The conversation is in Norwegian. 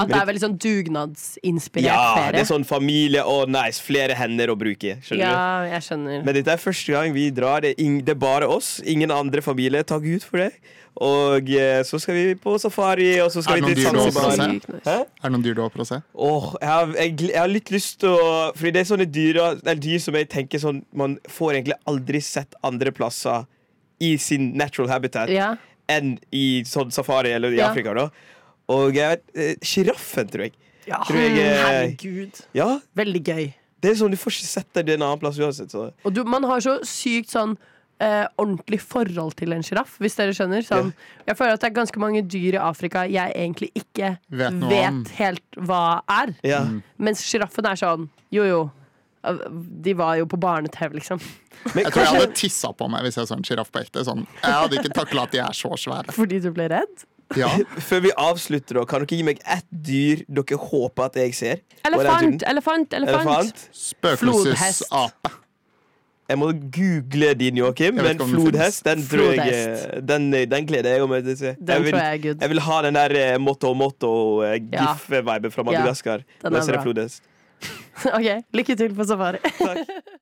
At det veldig sånn dugnadsinspirert ferie. Det sånn familie, nice, flere hender å bruke. Skjønner du? Jeg skjønner. Men dette første gang vi drar, det er bare oss. Ingen andre familie. Takk Gud for det. Og så skal vi på safari, og så skal vi til Zanzibar. Er det noen dyr du håper å se? Jeg har litt lyst til å... Fordi det er sånne dyr som jeg tenker sånn, man får egentlig aldri sett andre plasser i sin natural habitat enn i sånn safari eller i Afrika da. Og giraffen, tror jeg. Herregud. Veldig gøy. Det er sånn, du får ikke sett det i en annen plass uansett. Så. Og man har så sykt sånn ordentlig forhold til en giraff, hvis dere skjønner. Sånn, jeg føler at det er ganske mange dyr i Afrika jeg egentlig ikke vet helt hva er. Mens giraffen er sånn, jo. De var jo på barne-TV, liksom. Men jeg tror jeg hadde tisset på meg hvis jeg så en giraff på ekte. Sånn. Jeg hadde ikke taklet at de er så svære. Fordi du ble redd? Ja. Før vi avslutter da, kan dere gi meg ett dyr dere håper at jeg ser? Elefant. Spøkelsesape. Jeg må google din, Joachim, men flodhest, den tror jeg den gleder jeg meg til å se. Den tror jeg er good. Jeg vil ha den der motto-gif-vibe fra Madagaskar. Den er bra. Flodhest. Ok, lykke til på safari. Takk.